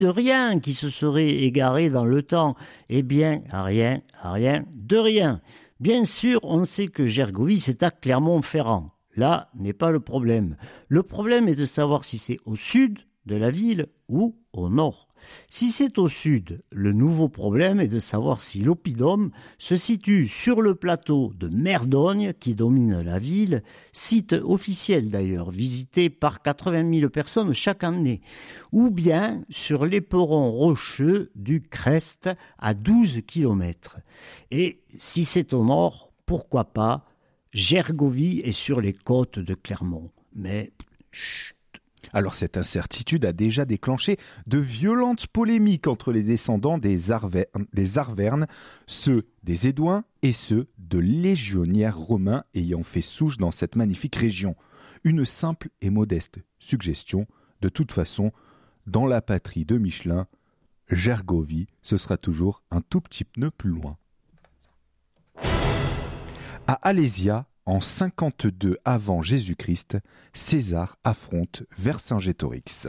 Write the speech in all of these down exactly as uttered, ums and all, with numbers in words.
de rien qui se serait égaré dans le temps. Eh bien, rien, rien, de rien. Bien sûr, on sait que Gergovie, c'est à Clermont-Ferrand. Là n'est pas le problème. Le problème est de savoir si c'est au sud de la ville ou au nord. Si c'est au sud, le nouveau problème est de savoir si l'oppidum se situe sur le plateau de Merdogne qui domine la ville, site officiel d'ailleurs, visité par quatre-vingt mille personnes chaque année, ou bien sur l'éperon rocheux du Crest à douze kilomètres. Et si c'est au nord, pourquoi pas, Gergovie est sur les côtes de Clermont. Mais chut. Alors cette incertitude a déjà déclenché de violentes polémiques entre les descendants des, Arver- des Arvernes, ceux des Édouins et ceux de légionnaires romains ayant fait souche dans cette magnifique région. Une simple et modeste suggestion, de toute façon, dans la patrie de Michelin, Gergovie, ce sera toujours un tout petit pneu plus loin. À Alésia, en cinquante-deux avant Jésus-Christ, César affronte Vercingétorix.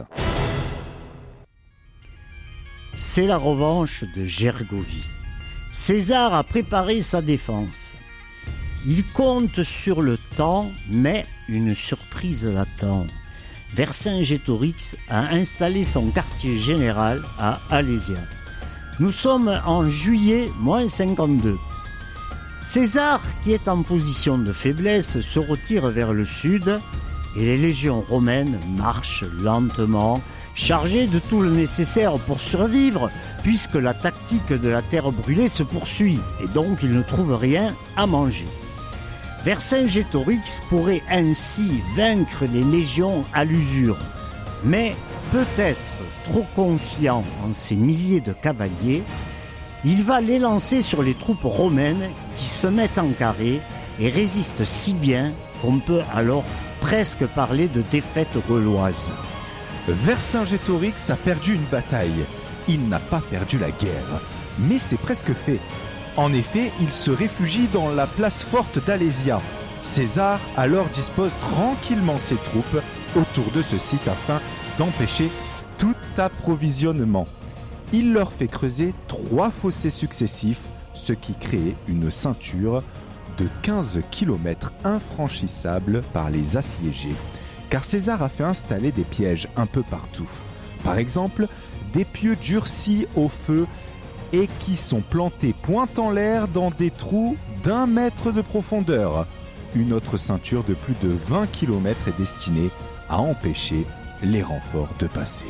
C'est la revanche de Gergovie. César a préparé sa défense. Il compte sur le temps, mais une surprise l'attend. Vercingétorix a installé son quartier général à Alésia. Nous sommes en juillet moins cinquante-deux. César, qui est en position de faiblesse, se retire vers le sud et les légions romaines marchent lentement, chargées de tout le nécessaire pour survivre, puisque la tactique de la terre brûlée se poursuit et donc ils ne trouvent rien à manger. Vercingétorix pourrait ainsi vaincre les légions à l'usure, mais peut-être trop confiant en ses milliers de cavaliers, il va les lancer sur les troupes romaines qui se mettent en carré et résistent si bien qu'on peut alors presque parler de défaite gauloise. Vercingétorix a perdu une bataille. Il n'a pas perdu la guerre, mais c'est presque fait. En effet, il se réfugie dans la place forte d'Alésia. César alors dispose tranquillement ses troupes autour de ce site afin d'empêcher tout approvisionnement. Il leur fait creuser trois fossés successifs, ce qui crée une ceinture de quinze kilomètres infranchissables par les assiégés, car César a fait installer des pièges un peu partout. Par exemple, des pieux durcis au feu et qui sont plantés pointe en l'air dans des trous d'un mètre de profondeur. Une autre ceinture de plus de vingt kilomètres est destinée à empêcher les renforts de passer.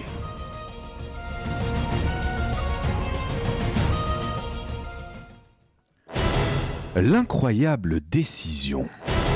L'incroyable décision.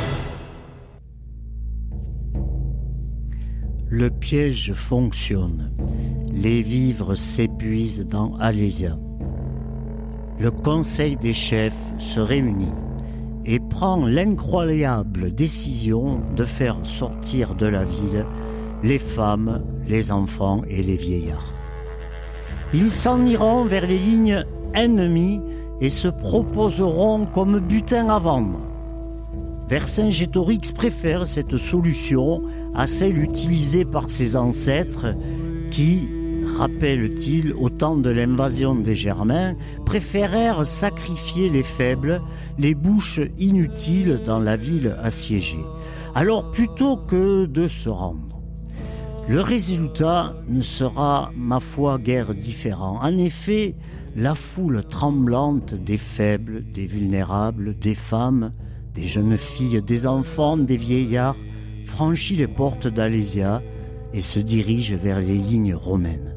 Le piège fonctionne. Les vivres s'épuisent dans Alésia. Le conseil des chefs se réunit et prend l'incroyable décision de faire sortir de la ville les femmes, les enfants et les vieillards. Ils s'en iront vers les lignes ennemies et se proposeront comme butin à vendre. Vercingétorix préfère cette solution à celle utilisée par ses ancêtres qui, rappelle-t-il, au temps de l'invasion des Germains, préférèrent sacrifier les faibles, les bouches inutiles dans la ville assiégée. Alors plutôt que de se rendre. Le résultat ne sera, ma foi, guère différent. En effet, la foule tremblante des faibles, des vulnérables, des femmes, des jeunes filles, des enfants, des vieillards, franchit les portes d'Alésia et se dirige vers les lignes romaines.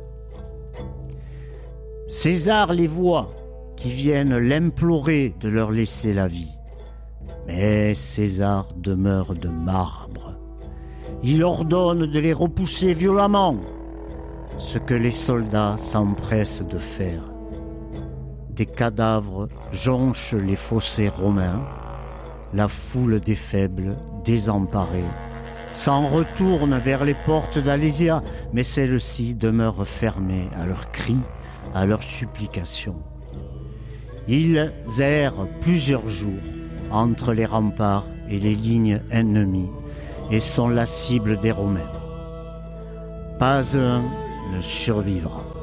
César les voit, qui viennent l'implorer de leur laisser la vie. Mais César demeure de marbre. Il ordonne de les repousser violemment, ce que les soldats s'empressent de faire. Des cadavres jonchent les fossés romains. La foule des faibles, désemparée, s'en retourne vers les portes d'Alésia, mais celles-ci demeurent fermées à leurs cris, à leurs supplications. Ils errent plusieurs jours entre les remparts et les lignes ennemies et sont la cible des Romains. Pas un ne survivra.